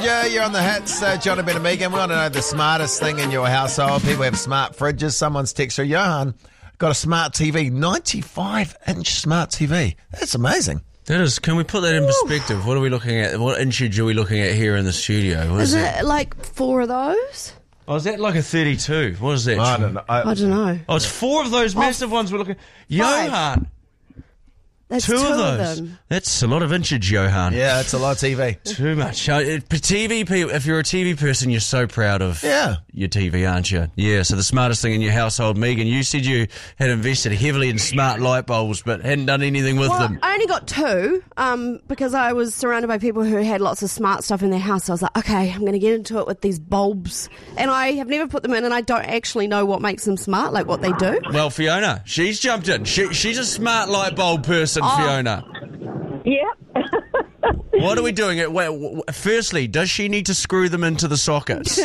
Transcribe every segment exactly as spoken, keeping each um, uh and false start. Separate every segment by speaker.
Speaker 1: Messenger. You're on the hits. Uh, John and Ben and Megan. We want to know the smartest thing in your household. People have smart fridges. Someone's texted, Johan got a smart T V, ninety-five inch smart T V. That's amazing.
Speaker 2: That is. Can we put that in perspective? What are we looking at? What inchage are we looking at here in the studio? What
Speaker 3: Is
Speaker 2: is,
Speaker 3: it like four of those?
Speaker 2: Oh, is that like a thirty-two? What is that?
Speaker 1: I don't know. I,
Speaker 3: I don't know.
Speaker 2: Oh, it's four of those massive ones we're looking. Johan,
Speaker 3: That's
Speaker 2: two,
Speaker 3: two
Speaker 2: of those.
Speaker 3: them.
Speaker 2: That's a lot of inchage, Johan.
Speaker 1: Yeah, it's a lot of T V.
Speaker 2: Too much. Uh, it- T V people. If you're a T V person, you're so proud of
Speaker 1: Yeah.
Speaker 2: your T V, aren't you? Yeah. So the smartest thing in your household, Megan. You said you had invested heavily in smart light bulbs, but hadn't done anything with
Speaker 3: Well,
Speaker 2: them.
Speaker 3: I only got two um, because I was surrounded by people who had lots of smart stuff in their house. So I was like, okay, I'm going to get into it with these bulbs. And I have never put them in, and I don't actually know what makes them smart, like what they do.
Speaker 2: Well, Fiona, she's jumped in. She, she's a smart light bulb person,
Speaker 3: Oh.
Speaker 2: Fiona.
Speaker 4: Yeah.
Speaker 2: What are we doing? It- wait, w- w- Firstly, does she need to screw them into the sockets?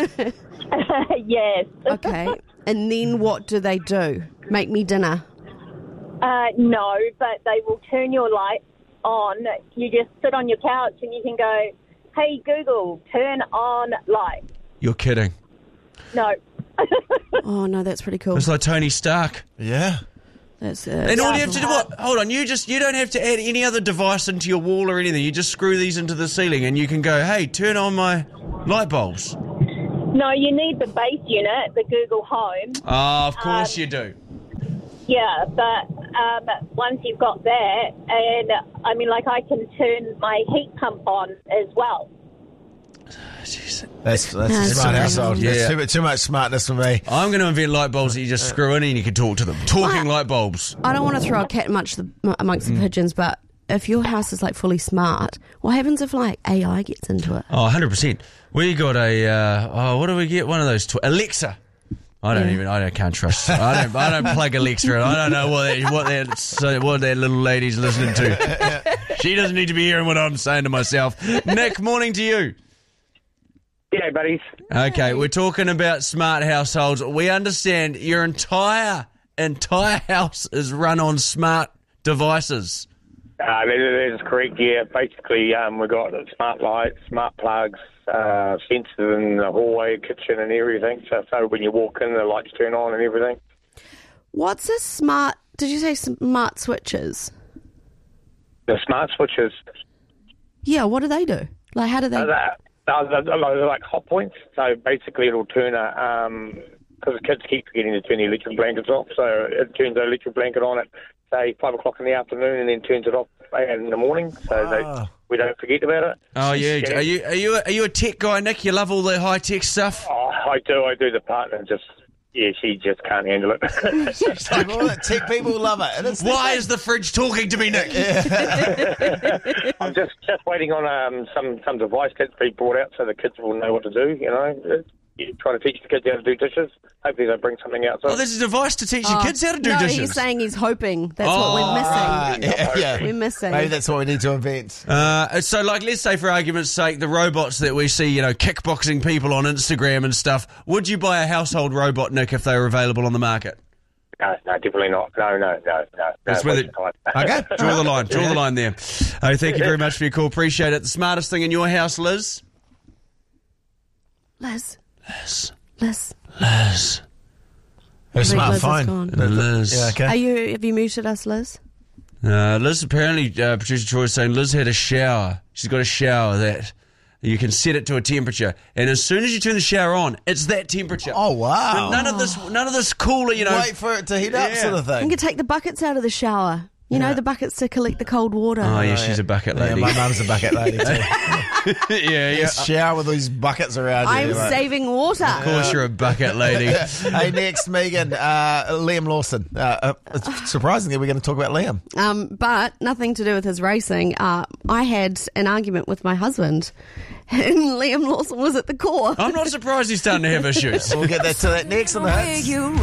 Speaker 4: Yes.
Speaker 3: Okay. And then what do they do? Make me dinner.
Speaker 4: Uh, no, but they will turn your lights on. You just sit on your couch and you can go, hey, Google, turn on lights.
Speaker 2: You're kidding.
Speaker 4: No.
Speaker 3: Oh, no, that's pretty cool.
Speaker 2: It's like Tony Stark.
Speaker 1: Yeah.
Speaker 3: That's uh,
Speaker 2: And all you have to do, what? Hold on, you just you don't have to add any other device into your wall or anything. You just screw these into the ceiling, and you can go, hey, turn on my light bulbs.
Speaker 4: No, you need the base unit, the Google Home.
Speaker 2: Oh, of course
Speaker 4: Um,
Speaker 2: you do.
Speaker 4: Yeah, but um, once you've got that, and I mean, like I can turn my heat pump on as well.
Speaker 2: Jeez.
Speaker 1: That's, that's a
Speaker 3: That's
Speaker 1: smart
Speaker 3: amazing.
Speaker 1: household.
Speaker 2: Yeah.
Speaker 1: That's too, too much smartness for me.
Speaker 2: I'm going to invent light bulbs that you just screw in and you can talk to them. Talking
Speaker 3: What?
Speaker 2: light bulbs.
Speaker 3: I don't want to throw a cat amongst the, amongst
Speaker 2: Mm.
Speaker 3: the pigeons, but if your house is like fully smart, what happens if like A I gets into it?
Speaker 2: Oh, one hundred percent. We got a, uh, oh, what do we get? One of those, tw- Alexa. I don't
Speaker 3: Yeah.
Speaker 2: even, I don't, can't trust. I don't, I don't plug Alexa in. I don't know what that, what that, so- what that little lady's listening to. She doesn't need to be hearing what I'm saying to myself. Nick, morning to you.
Speaker 5: Yeah, buddies.
Speaker 2: Okay, we're talking about smart households. We understand your entire, entire house is run on smart devices.
Speaker 5: Uh, that, that is correct, yeah. Basically, um, we've got smart lights, smart plugs, uh, sensors in the hallway, kitchen and everything. So, so when you walk in, the lights turn on and everything.
Speaker 3: What's a smart, did you say smart switches?
Speaker 5: The smart switches,
Speaker 3: Yeah, what do they do? Like, how do they...
Speaker 5: uh, they're, they're, they're like hot points. So basically it'll turn a... Um, because the kids keep forgetting to turn the electric blankets off, so it turns the electric blanket on at, say, five o'clock in the afternoon and then turns it off in the morning, so
Speaker 1: Ah.
Speaker 5: they, we don't forget about it.
Speaker 2: Oh yeah, are you are you are you a tech guy, Nick? You love all the high tech stuff.
Speaker 5: Oh, I do, I do. The partner just, yeah, she just can't handle it.
Speaker 1: All the tech people love it. And it's
Speaker 2: Why is the fridge talking to me, Nick?
Speaker 5: I'm just, just waiting on um, some, some device that's been brought out so the kids will know what to do, you know. Yeah, trying to teach the kids how to do dishes. Hopefully they bring something out.
Speaker 2: Oh, there's a device to teach your
Speaker 3: Oh,
Speaker 2: kids how to do
Speaker 3: no,
Speaker 2: dishes.
Speaker 3: he's saying he's hoping. That's
Speaker 2: Oh,
Speaker 3: what we're missing.
Speaker 1: Ah, yeah, yeah.
Speaker 3: We're missing.
Speaker 1: Maybe that's what we need to invent.
Speaker 2: Uh, so, like, let's say for argument's sake, the robots that we see, you know, kickboxing people on Instagram and stuff. Would you buy a household robot, Nick, if they were available on the market?
Speaker 5: No, no, definitely not. No, no, no, no.
Speaker 2: That's
Speaker 5: no
Speaker 2: where the-
Speaker 5: time.
Speaker 2: Okay, draw the line. Draw the line there. Oh, thank you very much for your call. Appreciate it. The smartest thing in your house, Liz?
Speaker 3: Liz.
Speaker 2: Liz.
Speaker 3: Liz.
Speaker 2: Liz.
Speaker 1: Her
Speaker 3: I think Liz is
Speaker 1: smartphone.
Speaker 3: gone.
Speaker 2: Liz.
Speaker 1: Yeah, okay.
Speaker 3: Are you, have you muted us, Liz?
Speaker 2: Uh, Liz, apparently, uh, producer Troy is saying Liz had a shower. She's got a shower that you can set it to a temperature, and as soon as you turn the shower on, it's that temperature.
Speaker 1: Oh, wow.
Speaker 2: None of this, none of this cooler, you know.
Speaker 1: Wait for it to heat up
Speaker 2: Yeah.
Speaker 1: sort of
Speaker 3: You
Speaker 1: thing.
Speaker 3: can take the buckets out of the shower. You know, the buckets to collect the cold water.
Speaker 2: Oh yeah, she's a bucket
Speaker 1: Yeah,
Speaker 2: lady.
Speaker 1: my mum's a bucket lady too.
Speaker 2: yeah, yeah.
Speaker 1: Just shower with these buckets around you.
Speaker 3: I'm
Speaker 1: like-
Speaker 3: saving water.
Speaker 2: Of course, you're a bucket lady.
Speaker 1: Hey, next, Megan, uh, Liam Lawson. Uh, uh, it's surprisingly, we're going to talk about Liam.
Speaker 3: Um, but nothing to do with his racing. Uh, I had an argument with my husband, and Liam Lawson was at the core.
Speaker 2: I'm not surprised he's starting to have issues.
Speaker 1: We'll get that to that next on the hits.